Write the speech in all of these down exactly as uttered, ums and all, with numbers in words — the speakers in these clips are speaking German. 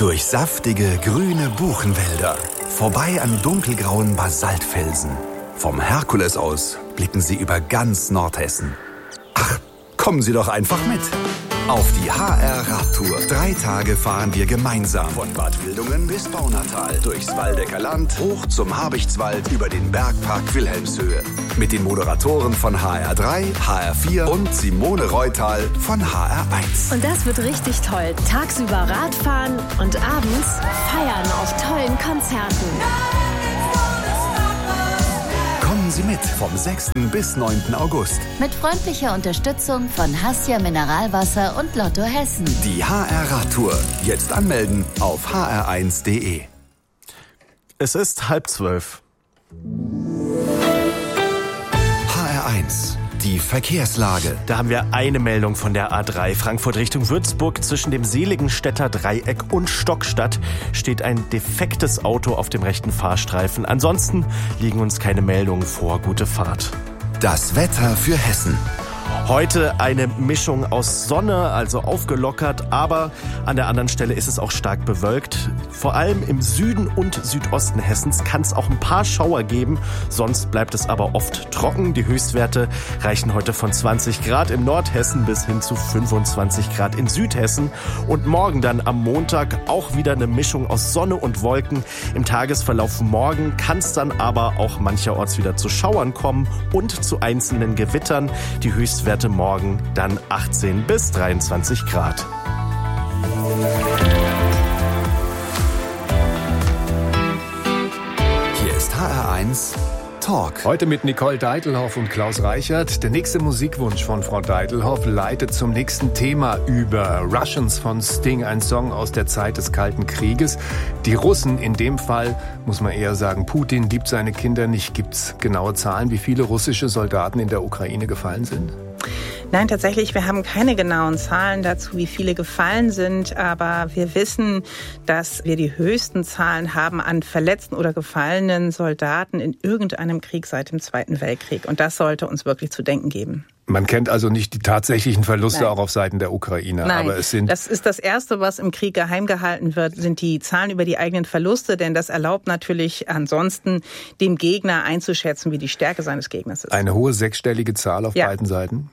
Durch saftige, grüne Buchenwälder, vorbei an dunkelgrauen Basaltfelsen. Vom Herkules aus blicken Sie über ganz Nordhessen. Ach, kommen Sie doch einfach mit. Auf die H R Radtour. Drei Tage fahren wir gemeinsam. Von Bad Wildungen bis Baunatal. Durchs Waldecker Land, hoch zum Habichtswald, über den Bergpark Wilhelmshöhe. Mit den Moderatoren von H R drei, H R vier und Simone Reutal von H R eins. Und das wird richtig toll. Tagsüber Radfahren und abends feiern auf tollen Konzerten. Kommen Sie mit vom sechsten bis neunten August. Mit freundlicher Unterstützung von Hassia Mineralwasser und Lotto Hessen. Die H R Radtour. Jetzt anmelden auf h r eins punkt d e. Es ist halb zwölf. H R eins. Die Verkehrslage. Da haben wir eine Meldung von der A drei. Frankfurt Richtung Würzburg. Zwischen dem Seligenstädter Dreieck und Stockstadt steht ein defektes Auto auf dem rechten Fahrstreifen. Ansonsten liegen uns keine Meldungen vor. Gute Fahrt. Das Wetter für Hessen. Heute eine Mischung aus Sonne, also aufgelockert, aber an der anderen Stelle ist es auch stark bewölkt. Vor allem im Süden und Südosten Hessens kann es auch ein paar Schauer geben, sonst bleibt es aber oft trocken. Die Höchstwerte reichen heute von zwanzig Grad im Nordhessen bis hin zu fünfundzwanzig Grad in Südhessen. Und morgen dann am Montag auch wieder eine Mischung aus Sonne und Wolken. Im Tagesverlauf morgen kann es dann aber auch mancherorts wieder zu Schauern kommen und zu einzelnen Gewittern. Die Höchstwerte morgen dann achtzehn bis dreiundzwanzig Grad. Hier ist H R eins Talk. Heute mit Nicole Deitelhoff und Klaus Reichert. Der nächste Musikwunsch von Frau Deitelhoff leitet zum nächsten Thema über. Russians von Sting, ein Song aus der Zeit des Kalten Krieges. Die Russen, in dem Fall muss man eher sagen, Putin liebt seine Kinder nicht. Gibt's genaue Zahlen, wie viele russische Soldaten in der Ukraine gefallen sind? Nein, tatsächlich, wir haben keine genauen Zahlen dazu, wie viele gefallen sind, aber wir wissen, dass wir die höchsten Zahlen haben an verletzten oder gefallenen Soldaten in irgendeinem Krieg seit dem Zweiten Weltkrieg. Und das sollte uns wirklich zu denken geben. Man kennt also nicht die tatsächlichen Verluste. Nein. Auch auf Seiten der Ukraine. Nein, aber es sind das ist das Erste, was im Krieg geheim gehalten wird, sind die Zahlen über die eigenen Verluste, denn das erlaubt natürlich ansonsten dem Gegner einzuschätzen, wie die Stärke seines Gegners ist. Eine hohe sechsstellige Zahl auf ja. beiden Seiten.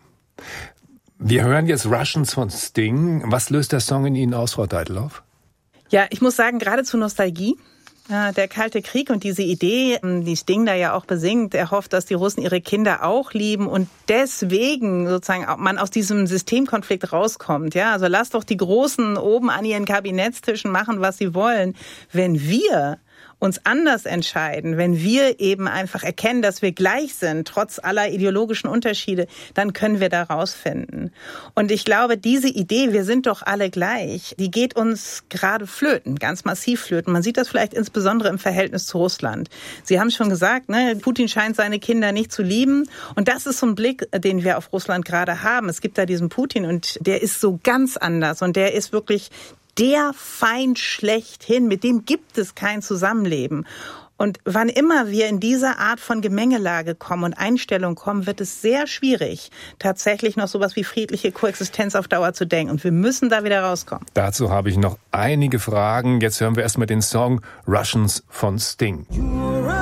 Wir hören jetzt Russians von Sting. Was löst der Song in Ihnen aus, Frau Deitelhoff? Ja, ich muss sagen, geradezu Nostalgie. Der Kalte Krieg und diese Idee, die Sting da ja auch besingt, er hofft, dass die Russen ihre Kinder auch lieben und deswegen sozusagen man aus diesem Systemkonflikt rauskommt. Ja, also lasst doch die Großen oben an ihren Kabinettstischen machen, was sie wollen. Wenn wir uns anders entscheiden, wenn wir eben einfach erkennen, dass wir gleich sind, trotz aller ideologischen Unterschiede, dann können wir da rausfinden. Und ich glaube, diese Idee, wir sind doch alle gleich, die geht uns gerade flöten, ganz massiv flöten. Man sieht das vielleicht insbesondere im Verhältnis zu Russland. Sie haben schon gesagt, ne, Putin scheint seine Kinder nicht zu lieben. Und das ist so ein Blick, den wir auf Russland gerade haben. Es gibt da diesen Putin und der ist so ganz anders und der ist wirklich der Feind schlechthin, mit dem gibt es kein Zusammenleben. Und wann immer wir in dieser Art von Gemengelage kommen und Einstellung kommen, wird es sehr schwierig, tatsächlich noch sowas wie friedliche Koexistenz auf Dauer zu denken. Und wir müssen da wieder rauskommen. Dazu habe ich noch einige Fragen. Jetzt hören wir erstmal den Song Russians von Sting.